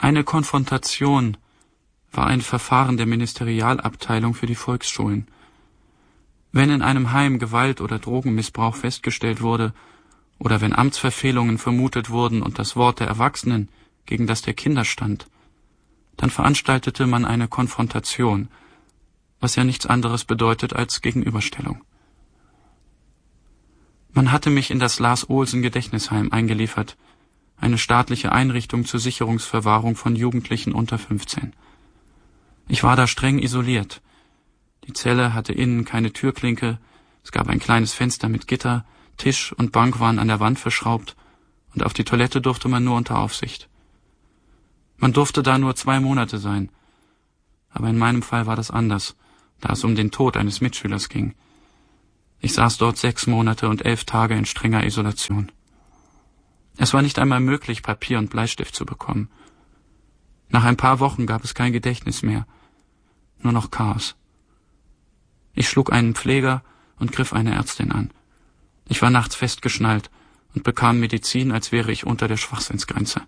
Eine Konfrontation war ein Verfahren der Ministerialabteilung für die Volksschulen. Wenn in einem Heim Gewalt oder Drogenmissbrauch festgestellt wurde oder wenn Amtsverfehlungen vermutet wurden und das Wort der Erwachsenen gegen das der Kinder stand, dann veranstaltete man eine Konfrontation, was ja nichts anderes bedeutet als Gegenüberstellung. Man hatte mich in das Lars-Olsen-Gedächtnisheim eingeliefert, eine staatliche Einrichtung zur Sicherungsverwahrung von Jugendlichen unter 15. Ich war da streng isoliert. Die Zelle hatte innen keine Türklinke, es gab ein kleines Fenster mit Gitter, Tisch und Bank waren an der Wand verschraubt und auf die Toilette durfte man nur unter Aufsicht. Man durfte da nur 2 Monate sein, aber in meinem Fall war das anders, da es um den Tod eines Mitschülers ging. Ich saß dort 6 Monate und 11 Tage in strenger Isolation. Es war nicht einmal möglich, Papier und Bleistift zu bekommen. Nach ein paar Wochen gab es kein Gedächtnis mehr, nur noch Chaos. Ich schlug einen Pfleger und griff eine Ärztin an. Ich war nachts festgeschnallt und bekam Medizin, als wäre ich unter der Schwachsinnsgrenze.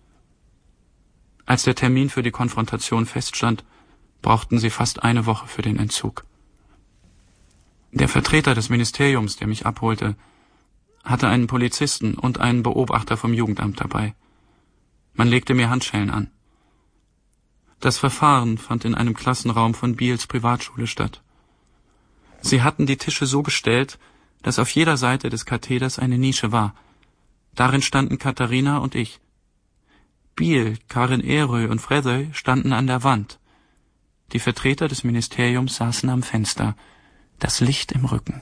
Als der Termin für die Konfrontation feststand, brauchten sie fast eine Woche für den Entzug. Der Vertreter des Ministeriums, der mich abholte, hatte einen Polizisten und einen Beobachter vom Jugendamt dabei. Man legte mir Handschellen an. Das Verfahren fand in einem Klassenraum von Biels Privatschule statt. Sie hatten die Tische so gestellt, dass auf jeder Seite des Katheders eine Nische war. Darin standen Katharina und ich. Biel, Karin Erö und Fredøy standen an der Wand. Die Vertreter des Ministeriums saßen am Fenster, das Licht im Rücken.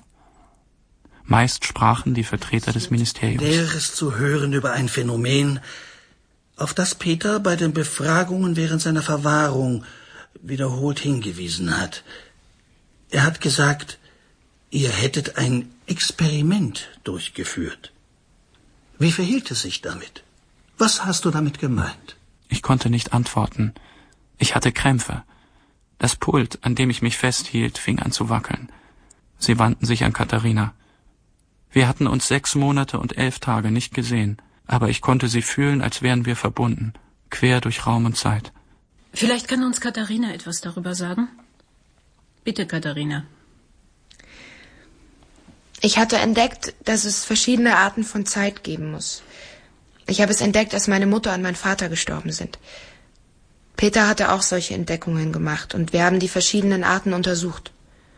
Meist sprachen die Vertreter des Ministeriums. Näheres zu hören über ein Phänomen, auf das Peter bei den Befragungen während seiner Verwahrung wiederholt hingewiesen hat. Er hat gesagt, ihr hättet ein Experiment durchgeführt. Wie verhielt es sich damit? Was hast du damit gemeint? Ich konnte nicht antworten. Ich hatte Krämpfe. Das Pult, an dem ich mich festhielt, fing an zu wackeln. Sie wandten sich an Katharina. Wir hatten uns 6 Monate und 11 Tage nicht gesehen, aber ich konnte sie fühlen, als wären wir verbunden, quer durch Raum und Zeit. Vielleicht kann uns Katharina etwas darüber sagen? Bitte, Katharina. Ich hatte entdeckt, dass es verschiedene Arten von Zeit geben muss. Ich habe es entdeckt, als meine Mutter und mein Vater gestorben sind. Peter hatte auch solche Entdeckungen gemacht und wir haben die verschiedenen Arten untersucht.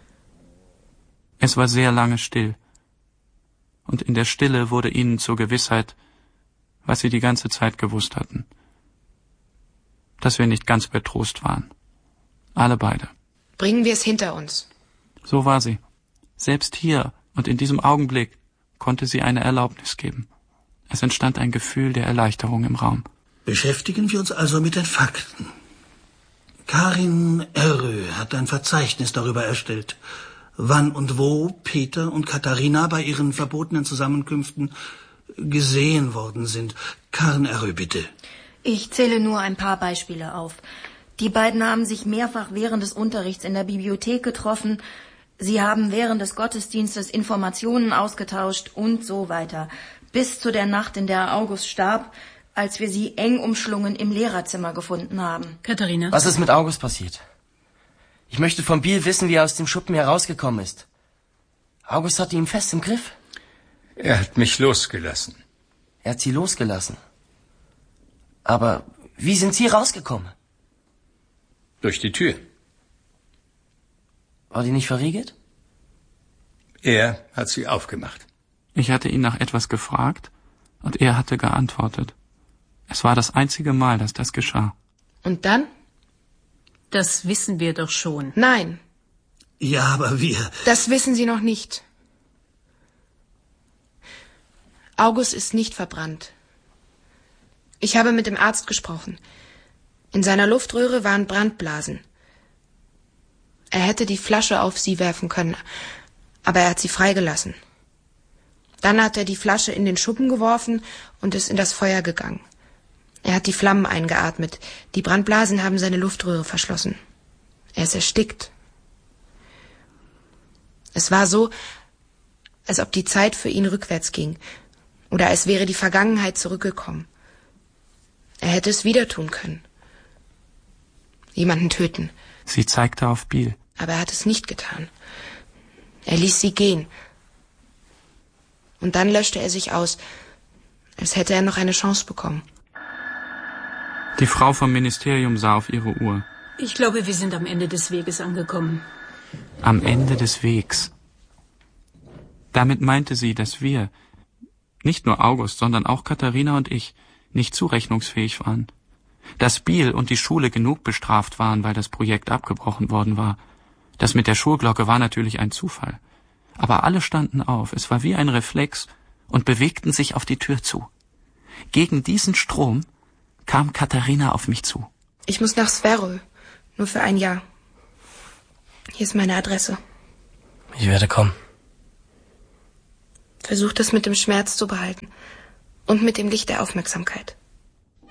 Es war sehr lange still. Und in der Stille wurde ihnen zur Gewissheit, was sie die ganze Zeit gewusst hatten. Dass wir nicht ganz bei Trost waren. Alle beide. Bringen wir es hinter uns. So war sie. Selbst hier und in diesem Augenblick konnte sie eine Erlaubnis geben. Es entstand ein Gefühl der Erleichterung im Raum. Beschäftigen wir uns also mit den Fakten. Karin Erö hat ein Verzeichnis darüber erstellt, wann und wo Peter und Katharina bei ihren verbotenen Zusammenkünften gesehen worden sind. Karin Erö, bitte. Ich zähle nur ein paar Beispiele auf. Die beiden haben sich mehrfach während des Unterrichts in der Bibliothek getroffen. Sie haben während des Gottesdienstes Informationen ausgetauscht und so weiter. Bis zu der Nacht, in der August starb, als wir sie eng umschlungen im Lehrerzimmer gefunden haben. Katharina? Was ist mit August passiert? Ich möchte von Biel wissen, wie er aus dem Schuppen herausgekommen ist. August hatte ihn fest im Griff. Er hat mich losgelassen. Er hat Sie losgelassen. Aber wie sind Sie rausgekommen? Durch die Tür. War die nicht verriegelt? Er hat sie aufgemacht. Ich hatte ihn nach etwas gefragt und er hatte geantwortet. Es war das einzige Mal, dass das geschah. Und dann? Das wissen wir doch schon. Nein. Ja, aber wir... Das wissen Sie noch nicht. August ist nicht verbrannt. Ich habe mit dem Arzt gesprochen. In seiner Luftröhre waren Brandblasen. Er hätte die Flasche auf sie werfen können, aber er hat sie freigelassen. Dann hat er die Flasche in den Schuppen geworfen und ist in das Feuer gegangen. Er hat die Flammen eingeatmet. Die Brandblasen haben seine Luftröhre verschlossen. Er ist erstickt. Es war so, als ob die Zeit für ihn rückwärts ging oder als wäre die Vergangenheit zurückgekommen. Er hätte es wieder tun können. jemanden töten. Sie zeigte auf Biel. Aber er hat es nicht getan. Er ließ sie gehen. Und dann löschte er sich aus, als hätte er noch eine Chance bekommen. Die Frau vom Ministerium sah auf ihre Uhr. Ich glaube, wir sind am Ende des Weges angekommen. Am Ende des Wegs. Damit meinte sie, dass wir, nicht nur August, sondern auch Katharina und ich, nicht zurechnungsfähig waren. Dass Biel und die Schule genug bestraft waren, weil das Projekt abgebrochen worden war. Das mit der Schulglocke war natürlich ein Zufall. Aber alle standen auf, es war wie ein Reflex, und bewegten sich auf die Tür zu. Gegen diesen Strom kam Katharina auf mich zu. Ich muss nach Sverö, nur für ein Jahr. Hier ist meine Adresse. Ich werde kommen. Versuch das mit dem Schmerz zu behalten und mit dem Licht der Aufmerksamkeit.